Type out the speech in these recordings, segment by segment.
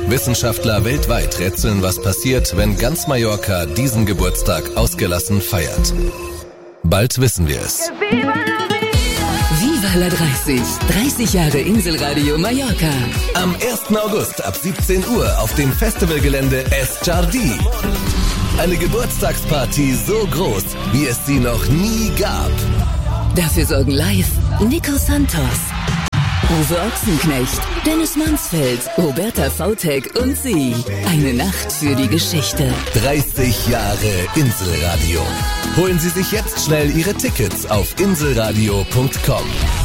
Wissenschaftler weltweit rätseln, was passiert, wenn ganz Mallorca diesen Geburtstag ausgelassen feiert. Bald wissen wir es. Viva la 30. 30 Jahre Inselradio Mallorca. Am 1. August ab 17 Uhr auf dem Festivalgelände Es Jardí. Eine Geburtstagsparty so groß, wie es sie noch nie gab. Dafür sorgen live Nico Santos, Uwe Ochsenknecht, Dennis Mansfeld, Roberta Vautek und sie. Eine Nacht für die Geschichte. 30 Jahre Inselradio. Holen Sie sich jetzt schnell Ihre Tickets auf inselradio.com.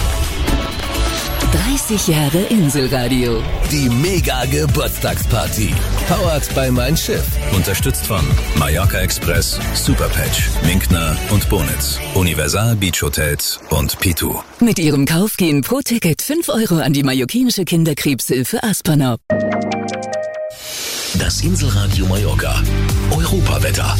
30 Jahre Inselradio. Die Mega-Geburtstagsparty. Powered by Mein Schiff. Unterstützt von Mallorca Express, Superpatch, Minkner und Bonitz, Universal Beach Hotels und Pitu. Mit ihrem Kauf gehen pro Ticket 5 € an die mallorquinische Kinderkrebshilfe Aspernop. Das Inselradio Mallorca. Europawetter.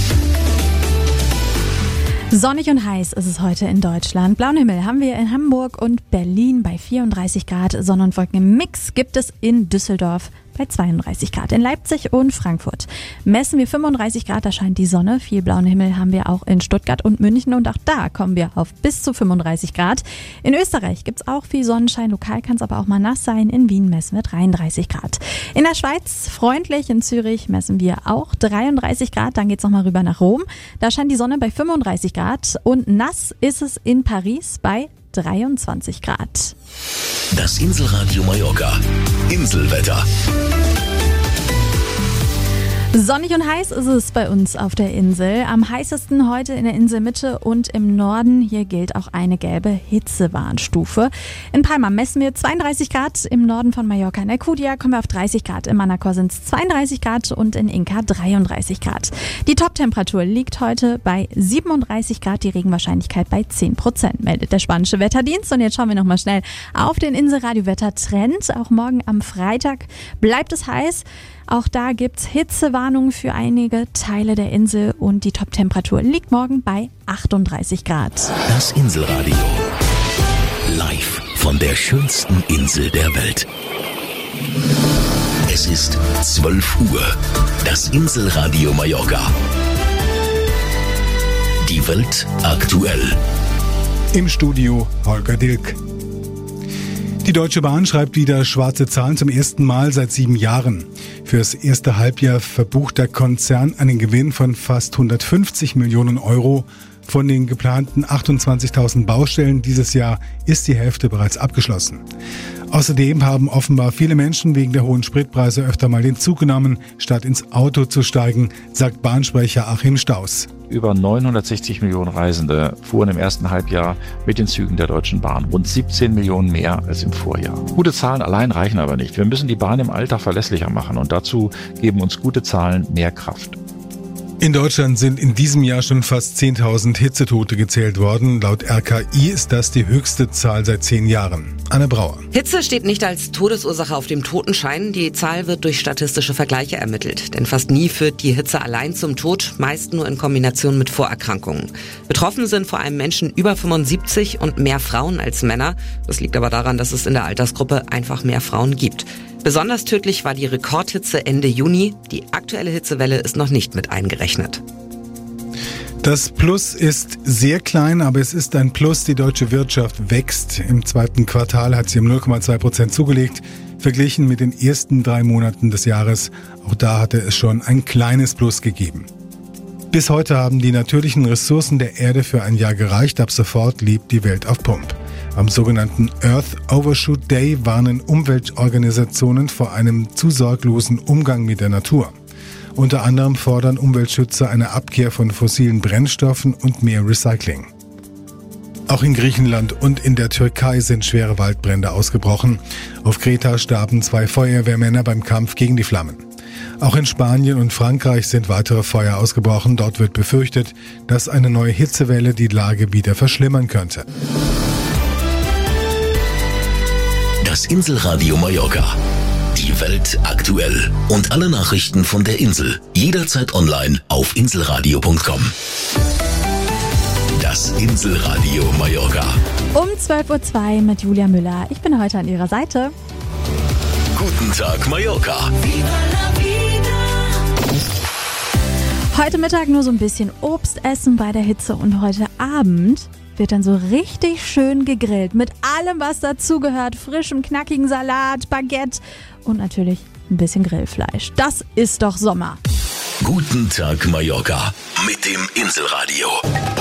Sonnig und heiß ist es heute in Deutschland. Blauen Himmel haben wir in Hamburg und Berlin bei 34 Grad. Sonne und Wolken im Mix gibt es in Düsseldorf bei 32 Grad. In Leipzig und Frankfurt messen wir 35 Grad, da scheint die Sonne. Viel blauen Himmel haben wir auch in Stuttgart und München und auch da kommen wir auf bis zu 35 Grad. In Österreich gibt es auch viel Sonnenschein, lokal kann es aber auch mal nass sein. In Wien messen wir 33 Grad. In der Schweiz freundlich, in Zürich messen wir auch 33 Grad. Dann geht es nochmal rüber nach Rom. Da scheint die Sonne bei 35 Grad und nass ist es in Paris bei 23 Grad. Das Inselradio Mallorca. Inselwetter. Sonnig und heiß ist es bei uns auf der Insel. Am heißesten heute in der Inselmitte und im Norden. Hier gilt auch eine gelbe Hitzewarnstufe. In Palma messen wir 32 Grad, im Norden von Mallorca. In Alcudia kommen wir auf 30 Grad. In Manacor sind es 32 Grad und in Inca 33 Grad. Die Toptemperatur liegt heute bei 37 Grad, die Regenwahrscheinlichkeit bei 10%, meldet der spanische Wetterdienst. Und jetzt schauen wir nochmal schnell auf den Inselradio-Wettertrend. Auch morgen am Freitag bleibt es heiß. Auch da gibt's Hitzewarnungen für einige Teile der Insel und die Toptemperatur liegt morgen bei 38 Grad. Das Inselradio. Live von der schönsten Insel der Welt. Es ist 12 Uhr. Das Inselradio Mallorca. Die Welt aktuell. Im Studio Holger Dilk. Die Deutsche Bahn schreibt wieder schwarze Zahlen zum ersten Mal seit 7 Jahren. Für das erste Halbjahr verbucht der Konzern einen Gewinn von fast 150 Millionen Euro. Von den geplanten 28.000 Baustellen dieses Jahr ist die Hälfte bereits abgeschlossen. Außerdem haben offenbar viele Menschen wegen der hohen Spritpreise öfter mal den Zug genommen, statt ins Auto zu steigen, sagt Bahnsprecher Achim Staus. Über 960 Millionen Reisende fuhren im ersten Halbjahr mit den Zügen der Deutschen Bahn. Rund 17 Millionen mehr als im Vorjahr. Gute Zahlen allein reichen aber nicht. Wir müssen die Bahn im Alltag verlässlicher machen und dazu geben uns gute Zahlen mehr Kraft. In Deutschland sind in diesem Jahr schon fast 10.000 Hitzetote gezählt worden. Laut RKI ist das die höchste Zahl seit 10 Jahren. Anne Brauer. Hitze steht nicht als Todesursache auf dem Totenschein. Die Zahl wird durch statistische Vergleiche ermittelt. Denn fast nie führt die Hitze allein zum Tod, meist nur in Kombination mit Vorerkrankungen. Betroffen sind vor allem Menschen über 75 und mehr Frauen als Männer. Das liegt aber daran, dass es in der Altersgruppe einfach mehr Frauen gibt. Besonders tödlich war die Rekordhitze Ende Juni. Die aktuelle Hitzewelle ist noch nicht mit eingerechnet. Das Plus ist sehr klein, aber es ist ein Plus. Die deutsche Wirtschaft wächst. Im zweiten Quartal hat sie um 0,2% zugelegt, verglichen mit den ersten 3 Monaten des Jahres. Auch da hatte es schon ein kleines Plus gegeben. Bis heute haben die natürlichen Ressourcen der Erde für ein Jahr gereicht. Ab sofort lebt die Welt auf Pump. Am sogenannten Earth Overshoot Day warnen Umweltorganisationen vor einem zu sorglosen Umgang mit der Natur. Unter anderem fordern Umweltschützer eine Abkehr von fossilen Brennstoffen und mehr Recycling. Auch in Griechenland und in der Türkei sind schwere Waldbrände ausgebrochen. Auf Kreta starben 2 Feuerwehrmänner beim Kampf gegen die Flammen. Auch in Spanien und Frankreich sind weitere Feuer ausgebrochen. Dort wird befürchtet, dass eine neue Hitzewelle die Lage wieder verschlimmern könnte. Das Inselradio Mallorca. Die Welt aktuell. Und alle Nachrichten von der Insel. Jederzeit online auf inselradio.com. Das Inselradio Mallorca. Um 12:02 Uhr mit Julia Müller. Ich bin heute an Ihrer Seite. Guten Guten Tag, Mallorca. Heute Mittag nur so ein bisschen Obst essen bei der Hitze und heute Abend wird dann so richtig schön gegrillt. Mit allem, was dazugehört. Frischem, knackigen Salat, Baguette und natürlich ein bisschen Grillfleisch. Das ist doch Sommer. Guten Tag, Mallorca. Mit dem Inselradio.